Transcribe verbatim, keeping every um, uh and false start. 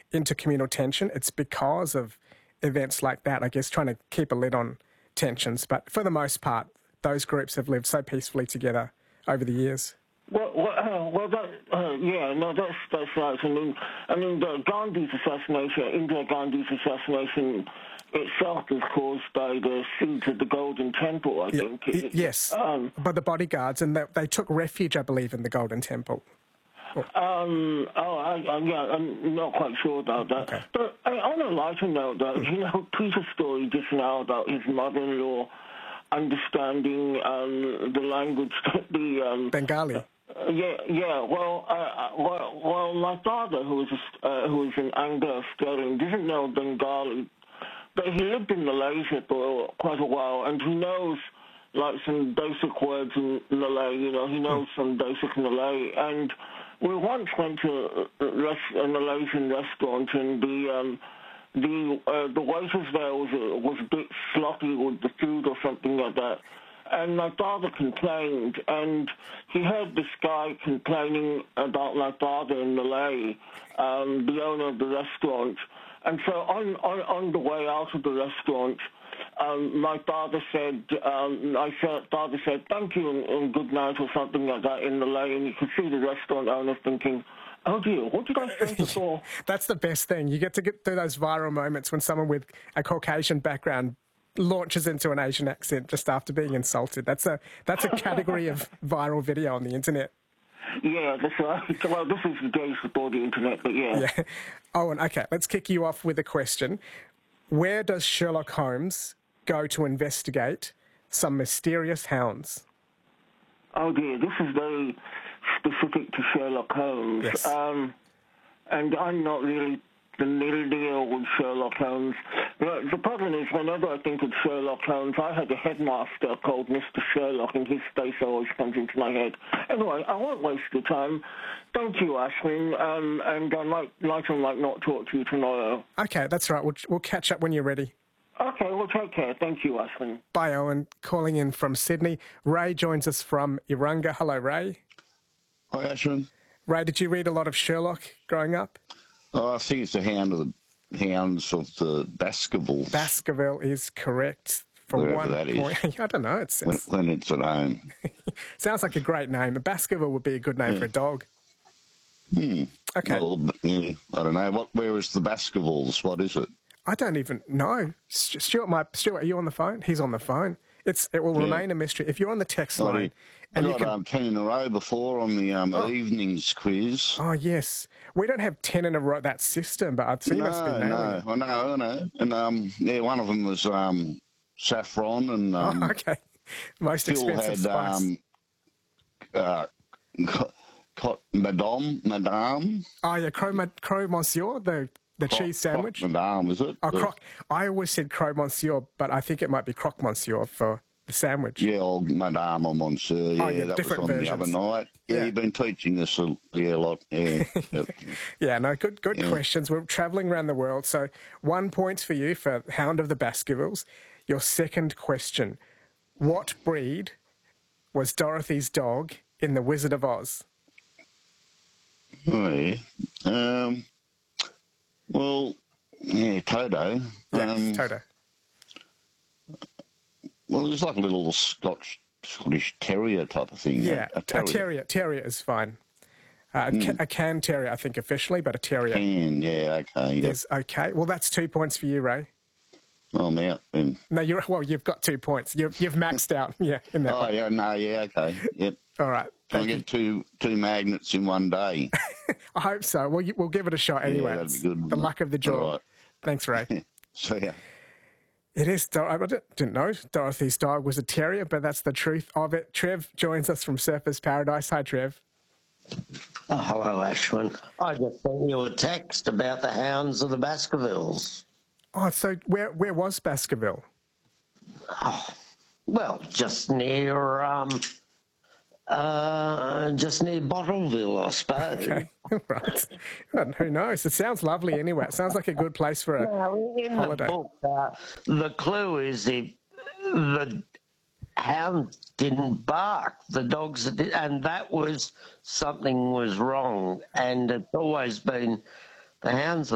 intercommunal tension, it's because of events like that, I guess, trying to keep a lid on tensions. But for the most part, those groups have lived so peacefully together over the years. Well, well, uh, well that, uh, yeah, no, that's, that's right. I mean, I mean, the Gandhi's assassination, Indira Gandhi's assassination itself was caused by the siege of the Golden Temple, I yeah, think. It, yes, um, by the bodyguards, and they, they took refuge, I believe, in the Golden Temple. Um, oh, I, I, yeah, I'm not quite sure about that. Okay. But I, on a lighter note, though, mm. you know, Peter's story just now about his mother-in-law understanding um, the language, the... Um, Bengali. Uh, yeah, yeah. Well, uh, well, well, my father, who was a, uh, who was an Anglo-Australian, didn't know Bengali, but he lived in Malaysia for quite a while, and he knows like some basic words in Malay. You know, he knows mm. some basic Malay, and we once went to a, a Malaysian restaurant, and the um, the uh, the waitress there was uh, was a bit sloppy with the food or something like that. And my father complained, and he heard this guy complaining about my father in Malay, um, the owner of the restaurant. And so on, on, on the way out of the restaurant, um, my father said, um, my father said, thank you and, and good night or something like that in Malay, and you could see the restaurant owner thinking, oh dear, what did I say before? That's the best thing. You get to get through those viral moments when someone with a Caucasian background launches into an Asian accent just after being insulted. That's a that's a category of viral video on the internet. Yeah, that's right. Well, this is the days before the internet, but yeah. Yeah. Owen, okay, let's kick you off with a question. Where does Sherlock Holmes go to investigate some mysterious hounds? Oh dear, this is very specific to Sherlock Holmes. Yes. Um, and I'm not really familiar with Sherlock Holmes. But the problem is, whenever I think of Sherlock Holmes, I had a headmaster called Mister Sherlock, and his face always comes into my head. Anyway, I won't waste your time. Thank you, Ashwin, um, and I might, might or might not talk to you tomorrow. Okay, that's right. We'll, we'll catch up when you're ready. Okay, well, take care. Thank you, Ashwin. Bye, Owen. Calling in from Sydney. Ray joins us from Irunga. Hello, Ray. Hi, Ashwin. Ray, did you read a lot of Sherlock growing up? Oh, I think it's the Hound of the Hounds of the Baskervilles. Baskerville is correct. For Wherever one that point. is. I don't know. It's, it's... When, when it's at home. Sounds like a great name. A Baskerville would be a good name yeah. for a dog. Hmm. Okay. Well, yeah, I don't know. What? Where is the Baskervilles? What is it? I don't even know. Stuart, my, Stuart, are you on the phone? He's on the phone. It's It will yeah. remain a mystery. If you're on the text line... I and got you can... um, ten in a row before on the um, oh. evenings quiz. Oh, yes. We don't have ten in a row, that system, but I'd see no, you must be nailing no. it. I know, I know. And, um, yeah, one of them was um, saffron and... Um, oh, okay. Most Phil expensive had, spice. Um, uh, Cot Madame, Madame. Oh, yeah, Croque, Croque Monsieur, the, the Croc, cheese sandwich. Croque Madame, is it? Oh, croque. I always said Croque Monsieur, but I think it might be Croque Monsieur for the sandwich. Yeah, old Madame or Monsieur, yeah, oh, yeah that was on versions. the other night. Yeah, yeah. You've been teaching us a, yeah, a lot. Yeah, yep. yeah no, good good yeah. questions. We're travelling around the world, so one point for you for Hound of the Baskervilles. Your second question, what breed was Dorothy's dog in The Wizard of Oz? Oh, yeah. Um, well, yeah, Toto. Yeah, um, Toto. Well, it's like a little Scotch, Scottish terrier type of thing. Yeah, a, a terrier. A terrier. Terrier is fine. Uh, mm. A can terrier, I think, officially, but a terrier can, yeah, okay. Yep. is okay. Well, that's two points for you, Ray. Well, I'm out then. No, you're well. You've got two points. You've you've maxed out. Yeah, in that. Oh one. yeah, no, yeah, okay, yep. All right. Can I get two two magnets in one day? I hope so. We'll we'll give it a shot anyway. Yeah, that'd be good. The luck of the draw. All right. Thanks, Ray. See ya. It is. I didn't know Dorothy's dog was a terrier, but that's the truth of it. Trev joins us from Surfers Paradise. Hi, Trev. Oh, hello, Ashwin. I just sent you a text about the Hounds of the Baskervilles. Oh, so where where was Baskerville? Oh, well, just near um, uh, just near Bottleville, I suppose. Okay, right. Well, who knows? It sounds lovely anyway. It sounds like a good place for a well, in holiday. The book, uh, the clue is if the hound didn't bark, the dogs did, and that was something was wrong. And it's always been the hounds.